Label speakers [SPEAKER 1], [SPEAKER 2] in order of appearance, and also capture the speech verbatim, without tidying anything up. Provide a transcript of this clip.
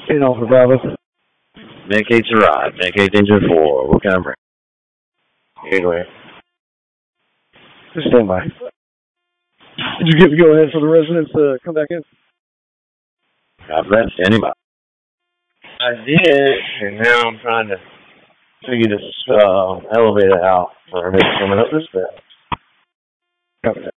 [SPEAKER 1] In Alpha Bravo.
[SPEAKER 2] Medicate's arrived. Medicate engine four. What kind of bring? Anyway.
[SPEAKER 1] Just stand by. Did you get the go ahead for the residents to come back in?
[SPEAKER 2] I've left standing by. I did, and now I'm trying to figure this uh, elevator out for me coming up this bit.
[SPEAKER 1] Copy that.